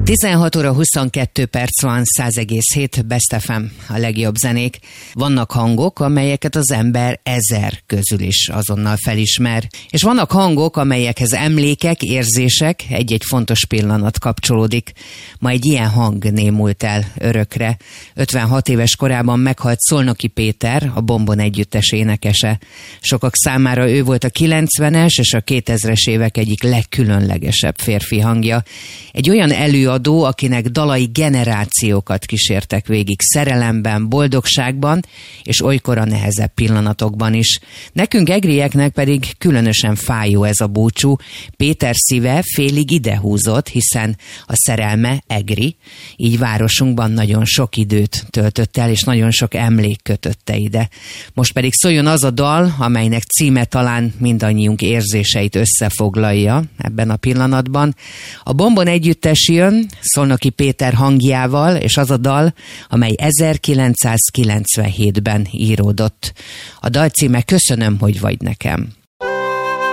16 óra 22 perc van, 100,7 Best FM, a legjobb zenék. Vannak hangok, amelyeket az ember 1000 közül is azonnal felismer. És vannak hangok, amelyekhez emlékek, érzések, egy-egy fontos pillanat kapcsolódik. Ma egy ilyen hang némult el örökre. 56 éves korában meghalt Szolnoki Péter, a Bombon együttes énekese. Sokak számára ő volt a 90-es és a 2000-es évek egyik legkülönlegesebb férfi hangja. Egy olyan előadó, akinek dalai generációkat kísértek végig szerelemben, boldogságban, és olykor a nehezebb pillanatokban is. Nekünk egrieknek pedig különösen fájó ez a búcsú. Péter szíve félig idehúzott, hiszen a szerelme egri, így városunkban nagyon sok időt töltött el, és nagyon sok emlék kötötte ide. Most pedig szóljon az a dal, amelynek címe talán mindannyiunk érzéseit összefoglalja ebben a pillanatban. A Bombon együttes jön Szolnoki Péter hangjával, és az a dal, amely 1997-ben íródott. A dal címe Köszönöm, hogy vagy nekem.